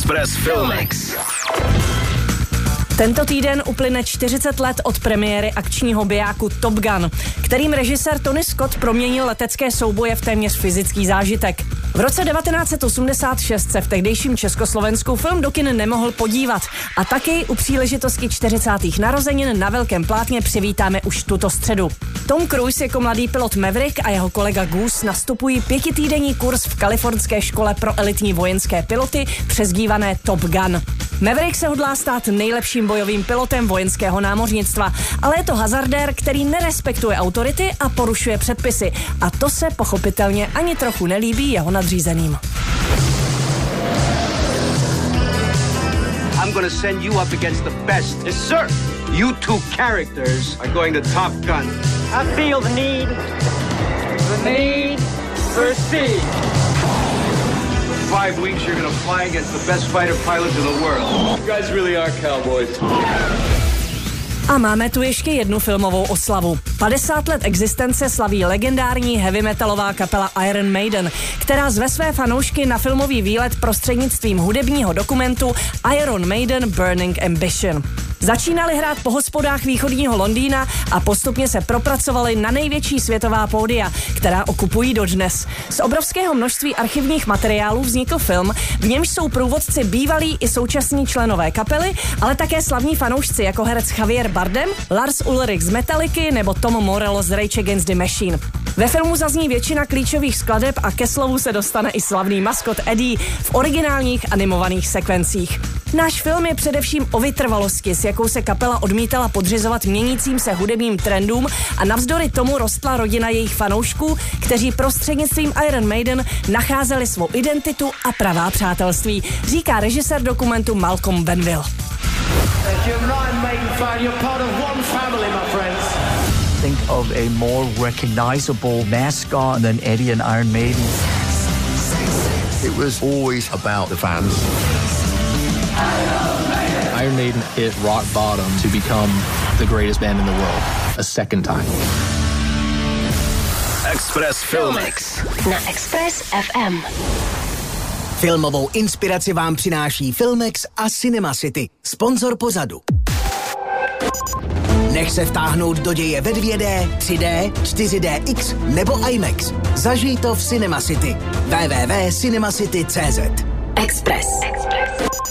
Express Filmix. Tento týden uplyne 40 let od premiéry akčního bijáku Top Gun, kterým režisér Tony Scott proměnil letecké souboje v téměř fyzický zážitek. V roce 1986 se v tehdejším Československu film do kin nemohl podívat a taky u příležitosti 40. narozenin na velkém plátně přivítáme už tuto středu. Tom Cruise jako mladý pilot Maverick a jeho kolega Goose nastupují 5týdenní kurz v kalifornské škole pro elitní vojenské piloty přezdívané Top Gun. Maverick se hodlá stát nejlepším bojovým pilotem vojenského námořnictva, ale je to hazardér, který nerespektuje autority a porušuje předpisy. A to se pochopitelně ani trochu nelíbí jeho nadřízeným. I'm gonna send you up against the best. Yes, sir. You two characters are going to Top Gun. I feel the need for speed. 5 weeks, you're gonna fly against the best fighter pilots in the world. You guys really are cowboys. A máme tu ještě jednu filmovou oslavu. 50 let existence slaví legendární heavy metalová kapela Iron Maiden, která zve své fanoušky na filmový výlet prostřednictvím hudebního dokumentu Iron Maiden Burning Ambition. Začínali hrát po hospodách východního Londýna a postupně se propracovali na největší světová pódia, která okupují dodnes. Z obrovského množství archivních materiálů vznikl film, v němž jsou průvodci bývalí i současní členové kapely, ale také slavní fanoušci jako herec Javier Bardem, Lars Ulrich z Metalliky nebo Tom Morello z Rage Against the Machine. Ve filmu zazní většina klíčových skladeb a ke slovu se dostane i slavný maskot Eddie v originálních animovaných sekvencích. Náš film je především o vytrvalosti, s jakou se kapela odmítala podřizovat měnícím se hudebním trendům a navzdory tomu rostla rodina jejich fanoušků, kteří prostřednictvím Iron Maiden nacházeli svou identitu a pravá přátelství, říká režisér dokumentu Malcolm Benville. Think of a more recognizable mascot than Eddie and Iron Maiden. It was always about the fans. Iron Maiden hit rock bottom to become the greatest band in the world a second time. Express Filmix. Na Express FM. Filmovou inspiraci vám přináší Filmex a Cinema City, sponzor pořadu. Nech se vtáhnout do děje ve 2D, 3D, 4DX nebo IMAX. Zažij to v Cinema City. www.cinemacity.cz. Express.